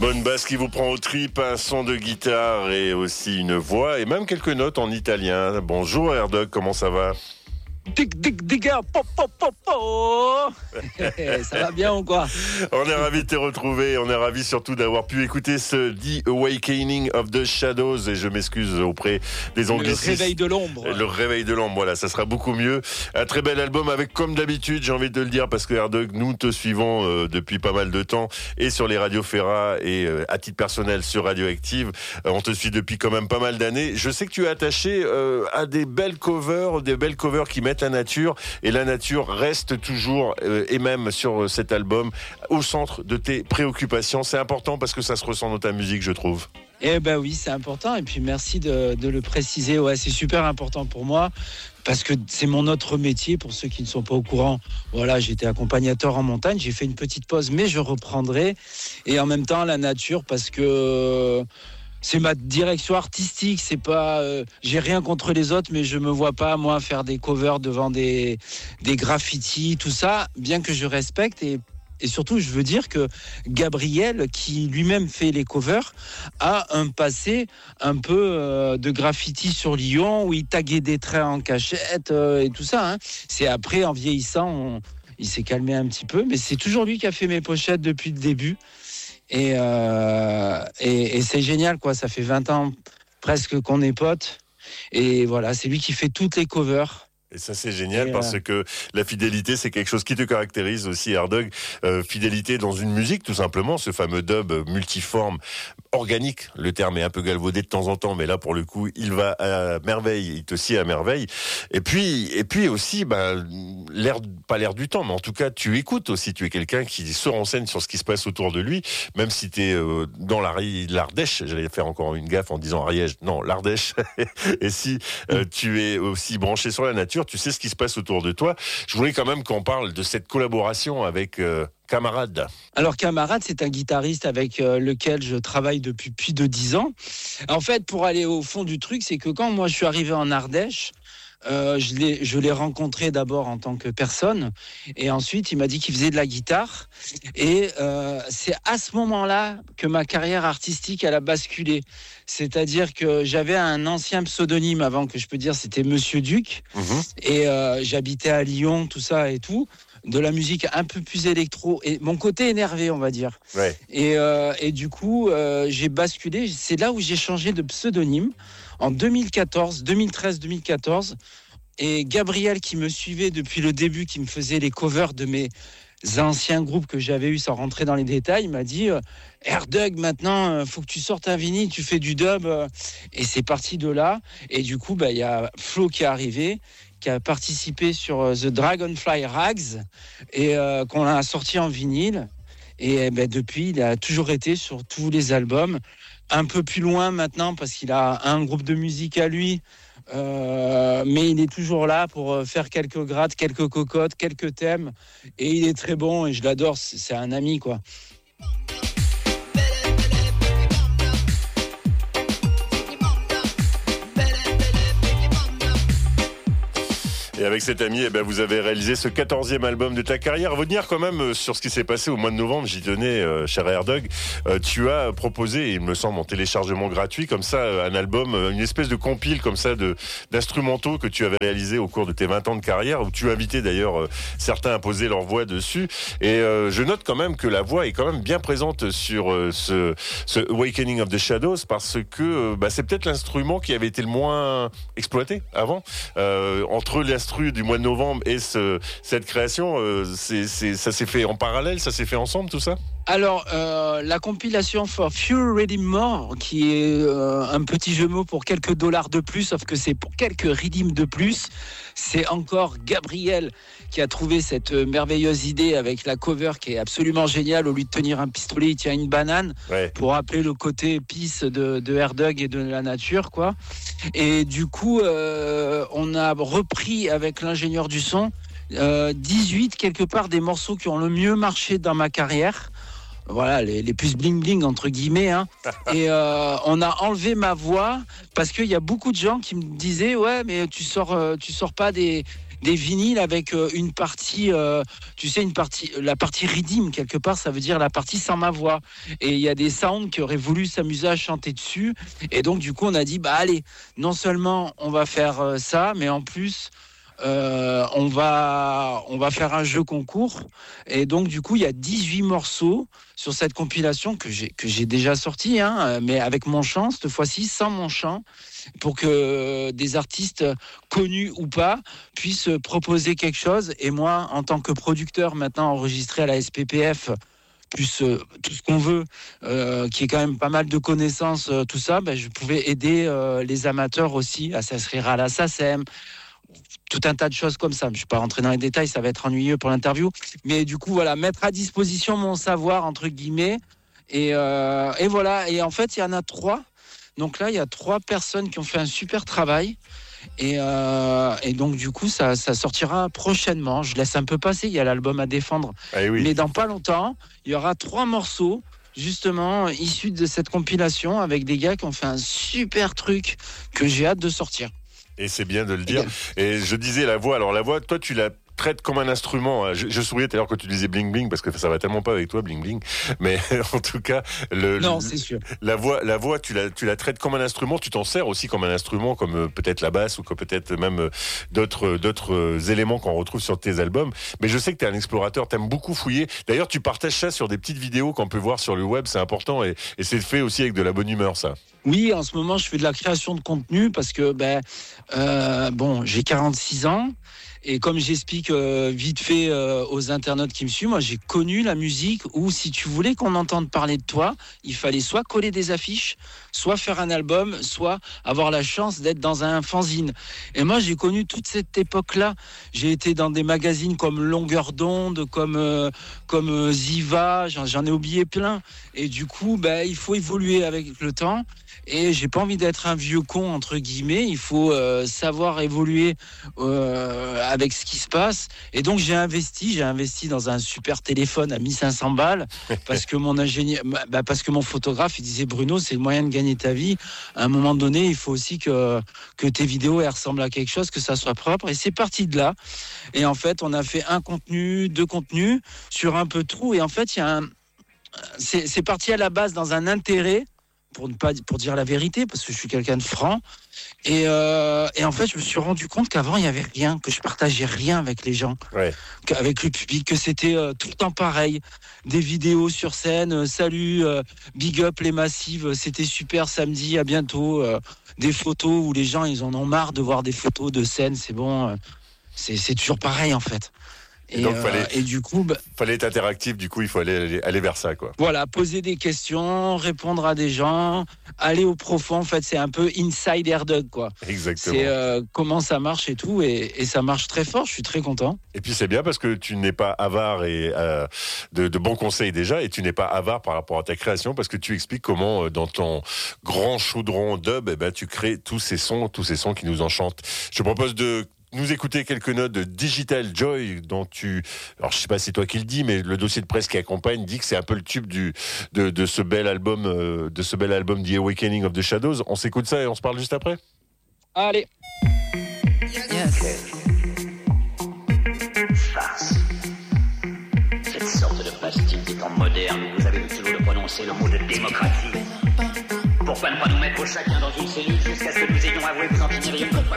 Bonne basse qui vous prend aux tripes, un son de guitare et aussi une voix et même quelques notes en italien. Bonjour Erdog, comment ça va? Digga, pop, pop, pop, pop. Ça va bien ou quoi? On est ravis de te retrouver, on est ravis surtout d'avoir pu écouter ce The Awakening of the Shadows et je m'excuse auprès des anglicistes. Le réveil de l'ombre. Le réveil de l'ombre, voilà, ça sera beaucoup mieux. Un très bel album avec, comme d'habitude, j'ai envie de le dire, parce que Erdog, nous te suivons depuis pas mal de temps et sur les radios Ferra et à titre personnel sur Radioactive. On te suit depuis quand même pas mal d'années. Je sais que tu es attaché à des belles covers qui mettent la nature, et la nature reste toujours et même sur cet album au centre de tes préoccupations. C'est important parce que ça se ressent dans ta musique, je trouve. Eh ben oui, c'est important, et puis merci de le préciser. Ouais, c'est super important pour moi parce que c'est mon autre métier. Pour ceux qui ne sont pas au courant, voilà, j'étais accompagnateur en montagne, j'ai fait une petite pause, mais je reprendrai. Et en même temps la nature, parce que c'est ma direction artistique, c'est pas, j'ai rien contre les autres, mais je me vois pas, moi, faire des covers devant des graffitis, tout ça, bien que je respecte. Et surtout, je veux dire que Gabriel, qui lui-même fait les covers, a un passé un peu de graffiti sur Lyon, où il taguait des traits en cachette et tout ça. Hein. C'est après, en vieillissant, il s'est calmé un petit peu, mais c'est toujours lui qui a fait mes pochettes depuis le début. Et c'est génial, quoi. Ça fait 20 ans presque qu'on est potes. Et voilà, c'est lui qui fait toutes les covers. Et ça, c'est génial parce que la fidélité, c'est quelque chose qui te caractérise aussi, Erdog. Fidélité dans une musique, tout simplement. Ce fameux dub multiforme, organique. Le terme est un peu galvaudé de temps en temps, mais là, pour le coup, il va à merveille. Il te scie à merveille. Et puis aussi, pas l'air du temps, mais en tout cas, tu écoutes aussi. Tu es quelqu'un qui se renseigne sur ce qui se passe autour de lui, même si tu es dans l'Ardèche. J'allais faire encore une gaffe en disant Ariège. Non, l'Ardèche. Et si tu es aussi branché sur la nature, tu sais ce qui se passe autour de toi. Je voulais quand même qu'on parle de cette collaboration avec Camarade. Alors Camarade, c'est un guitariste avec lequel je travaille depuis plus de 10 ans. En fait, pour aller au fond du truc, c'est que quand moi je suis arrivé en Ardèche, je l'ai rencontré d'abord en tant que personne, et ensuite il m'a dit qu'il faisait de la guitare, et c'est à ce moment-là que ma carrière artistique elle a basculé. C'est-à-dire que j'avais un ancien pseudonyme avant, que je peux dire c'était Monsieur Duc, et j'habitais à Lyon, tout ça et tout, de la musique un peu plus électro, et mon côté énervé, on va dire. Ouais. Et du coup, j'ai basculé. C'est là où j'ai changé de pseudonyme en 2013-2014. Et Gabriel, qui me suivait depuis le début, qui me faisait les covers de mes anciens groupes que j'avais eu sans rentrer dans les détails, m'a dit Erdog, maintenant faut que tu sortes un vinyle, tu fais du dub, et c'est parti de là. Et du coup y a Flo qui est arrivé, qui a participé sur The Dragonfly Rags, et qu'on a sorti en vinyle, et depuis il a toujours été sur tous les albums, un peu plus loin maintenant parce qu'il a un groupe de musique à lui. Mais il est toujours là pour faire quelques grattes, quelques cocottes, quelques thèmes, et il est très bon et je l'adore, c'est un ami, quoi. Et avec cet ami, vous avez réalisé ce 14e album de ta carrière. Revenir quand même sur ce qui s'est passé au mois de novembre, j'y tenais, cher Erdog. Tu as proposé, il me semble, en téléchargement gratuit, comme ça, un album, une espèce de compile comme ça d'instrumentaux que tu avais réalisé au cours de tes 20 ans de carrière, où tu invitais d'ailleurs certains à poser leur voix dessus. Et je note quand même que la voix est quand même bien présente sur ce Awakening of the Shadows, parce que c'est peut-être l'instrument qui avait été le moins exploité avant. Entre l'instru du mois de novembre et cette création, ça s'est fait en parallèle, ça s'est fait ensemble, tout ça? Alors, la compilation For Few Redeem More, qui est un petit jeu de mots pour quelques dollars de plus, sauf que c'est pour quelques redeem de plus. C'est encore Gabriel qui a trouvé cette merveilleuse idée avec la cover qui est absolument géniale. Au lieu de tenir un pistolet, il tient une banane, pour rappeler le côté peace de Erdog et de la nature, quoi. Et du coup, on a repris avec l'ingénieur du son 18 quelque part des morceaux qui ont le mieux marché dans ma carrière. Voilà, les plus bling bling entre guillemets, hein. Et on a enlevé ma voix parce qu'il y a beaucoup de gens qui me disaient ouais, mais tu sors pas des des vinyles avec une partie, la partie redeem quelque part, ça veut dire la partie sans ma voix. Et il y a des sounds qui auraient voulu s'amuser à chanter dessus. Et donc du coup on a dit allez, non seulement on va faire ça, mais en plus on va faire un jeu concours. Et donc du coup il y a 18 morceaux sur cette compilation que j'ai déjà sorti, mais avec mon chant cette fois-ci, sans mon chant, pour que des artistes connus ou pas puissent proposer quelque chose. Et moi, en tant que producteur maintenant enregistré à la SPPF, plus tout ce qu'on veut, qui est quand même pas mal de connaissances, tout ça, je pouvais aider les amateurs aussi à s'inscrire à la SACEM, tout un tas de choses comme ça. Je ne vais pas rentrer dans les détails, ça va être ennuyeux pour l'interview. Mais du coup, voilà, mettre à disposition mon savoir, entre guillemets. Et voilà. Et en fait, il y en a 3. Donc là, il y a 3 personnes qui ont fait un super travail. Et donc, du coup, ça sortira prochainement. Je laisse un peu passer. Il y a l'album à défendre. Oui. Mais dans pas longtemps, il y aura 3 morceaux, justement, issus de cette compilation, avec des gars qui ont fait un super truc que j'ai hâte de sortir. Et c'est bien de le dire. Et je disais la voix. Alors la voix, toi, tu la traites comme un instrument. Je souriais tout à l'heure quand tu disais bling bling, parce que ça va tellement pas avec toi, bling bling. Mais en tout cas, non, c'est sûr. La voix, tu la traites comme un instrument. Tu t'en sers aussi comme un instrument, comme peut-être la basse ou comme peut-être même d'autres éléments qu'on retrouve sur tes albums. Mais je sais que tu es un explorateur, t'aimes beaucoup fouiller. D'ailleurs, tu partages ça sur des petites vidéos qu'on peut voir sur le web. C'est important et c'est fait aussi avec de la bonne humeur, ça. Oui, en ce moment, je fais de la création de contenu parce que, j'ai 46 ans. Et comme j'explique vite fait aux internautes qui me suivent, moi j'ai connu la musique où si tu voulais qu'on entende parler de toi, il fallait soit coller des affiches, soit faire un album, soit avoir la chance d'être dans un fanzine. Et moi j'ai connu toute cette époque-là. J'ai été dans des magazines comme Longueur d'onde, comme Ziva, j'en ai oublié plein. Et du coup, il faut évoluer avec le temps. Et j'ai pas envie d'être un vieux con entre guillemets. Il faut savoir évoluer avec ce qui se passe. Et donc j'ai investi dans un super téléphone à 1500 balles parce que parce que mon photographe il disait Bruno, c'est le moyen de gagner ta vie. À un moment donné, il faut aussi que tes vidéos elles ressemblent à quelque chose, que ça soit propre. Et c'est parti de là. Et en fait, on a fait 1 contenu, 2 contenus sur un peu tout. Et en fait, c'est parti à la base dans un intérêt. Pour dire la vérité, parce que je suis quelqu'un de franc. Et en fait, je me suis rendu compte qu'avant, il n'y avait rien, que je partageais rien avec les gens, avec le public, que c'était tout le temps pareil. Des vidéos sur scène, salut, big up les massives, c'était super, samedi, à bientôt. Des photos où les gens, ils en ont marre de voir des photos de scène, c'est bon. C'est toujours pareil, en fait. Et donc, fallait être interactif, du coup, il faut aller vers ça, quoi. Voilà, poser des questions, répondre à des gens, aller au profond. En fait, c'est un peu inside AirDog, quoi. Exactement. C'est comment ça marche et tout, et ça marche très fort. Je suis très content. Et puis c'est bien parce que tu n'es pas avare et de bons conseils déjà, et tu n'es pas avare par rapport à ta création parce que tu expliques comment dans ton grand chaudron dub, tu crées tous ces sons qui nous enchantent. Je te propose de nous écouter quelques notes de Digital Joy dont alors je sais pas si c'est toi qui le dis, mais le dossier de presse qui accompagne dit que c'est un peu le tube de ce bel album The Awakening of the Shadows. On s'écoute ça et on se parle juste après. Allez. Yes. Farce. Cette sorte de plastique des temps modernes, vous avez toujours de prononcer le mot de démocratie. Pourquoi ne pas nous mettre chacun dans une cellule jusqu'à ce que nous ayons avoué vous en finiriez